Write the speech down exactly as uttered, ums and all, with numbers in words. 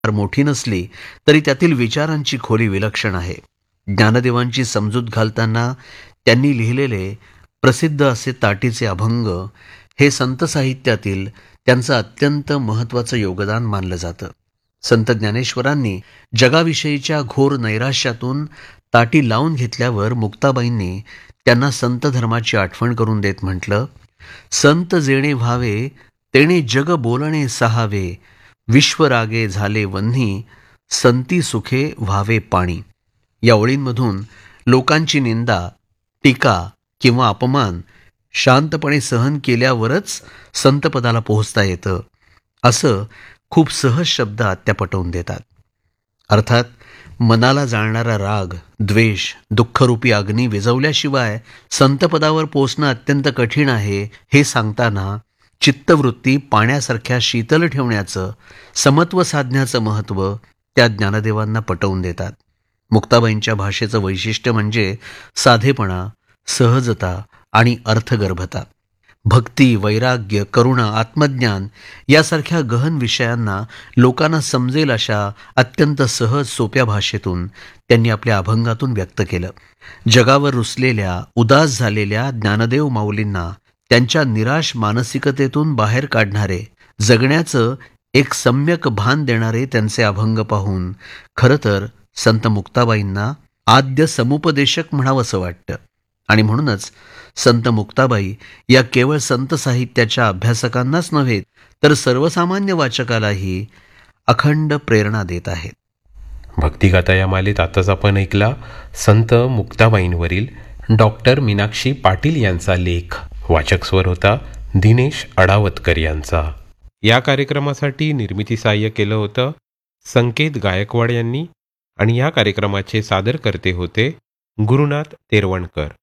फार मोठी नसली तरी त्यातील विचारांची खोली विलक्षण आहे. ज्ञानदेवांची समजूत घालताना त्यांनी लिहिलेले प्रसिद्ध असे ताटीचे अभंग हे संत साहित्यातील त्यांचं अत्यंत महत्त्वाचं योगदान मानलं जातं. संत ज्ञानेश्वरांनी जगाविषयीच्या घोर नैराश्यातून ताटी लावून घेतल्यावर मुक्ताबाईंनी त्यांना संत धर्माची आठवण करून देत म्हटलं, संत जेणे व्हावे तेणे जग बोलणे सहावे, विश्वरागे झाले वन्ही संती सुखे व्हावे पाणी. या ओळींमधून लोकांची निंदा, टीका किंवा अपमान शांतपणे सहन केल्यावरच संतपदाला पोहोचता येतं, असं खूप सहज शब्दात त्या पटवून देतात. अर्थात मनाला जाणणारा राग, द्वेष, दुःखरूपी अग्नी विझवल्याशिवाय संतपदावर पोचणं अत्यंत कठीण आहे हे सांगताना चित्तवृत्ती पाण्यासारख्या शीतल ठेवण्याचं, समत्व साधण्याचं महत्त्व त्या ज्ञानदेवांना पटवून देतात. मुक्ताबाईंच्या भाषेचं वैशिष्ट्य म्हणजे साधेपणा, सहजता आणि अर्थगर्भता. भक्ती, वैराग्य, करुणा, आत्मज्ञान यासारख्या गहन विषयांना लोकांना समजेल अशा अत्यंत सहज सोप्या भाषेतून त्यांनी आपल्या अभंगातून व्यक्त केलं. जगावर रुसलेल्या, उदास झालेल्या ज्ञानदेव माऊलींना त्यांच्या निराश मानसिकतेतून बाहेर काढणारे, जगण्याचं एक सम्यक भान देणारे त्यांचे अभंग पाहून खरं तर संत मुक्ताबाईंना आद्य समुपदेशक म्हणावंसं वाटतं. आणि म्हणूनच संत मुक्ताबाई या केवळ संत साहित्याच्या अभ्यासकांनाच नव्हे तर सर्वसामान्य वाचकालाही अखंड प्रेरणा देत आहेत. भक्तिगाथा या मालेत आताच आपण ऐकला संत मुक्ताबाईंवरील डॉक्टर मीनाक्षी पाटील यांचा लेख. वाचक स्वर होता दिनेश अडावतकर यांचा. या कार्यक्रमासाठी निर्मिती सहाय्य केलं होतं संकेत गायकवाड यांनी आणि या कार्यक्रमाचे सादरकर्ते होते गुरुनाथ तेरवणकर.